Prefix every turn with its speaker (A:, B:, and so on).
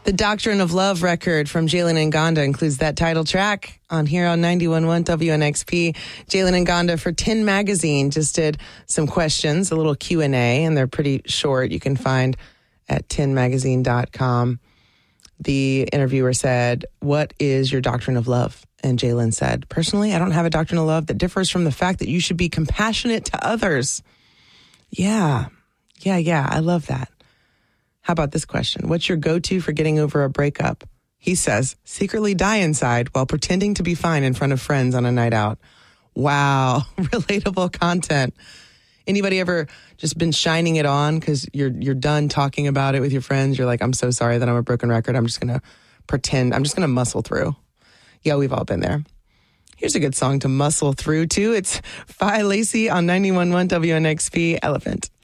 A: The Doctrine of Love record from Jalen Ngonda includes that title track on here on 91.1 WNXP. Jalen Ngonda for 10 Magazine just did some questions, a little Q&A, and they're pretty short. You can find at 10magazine.com. The interviewer said, "What is your doctrine of love?" And Jalen said, "Personally, I don't have a doctrine of love that differs from the fact that you should be compassionate to others." Yeah, I love that. How about this question? What's your go-to for getting over a breakup? He says, secretly die inside while pretending to be fine in front of friends on a night out. Wow, relatable content. Anybody ever just been shining it on because you're done talking about it with your friends? You're like, I'm so sorry that I'm a broken record. I'm just going to pretend. I'm just going to muscle through. Yeah, we've all been there. Here's a good song to muscle through to. It's Phi Lacey on 91.1 WNXP, Elephant.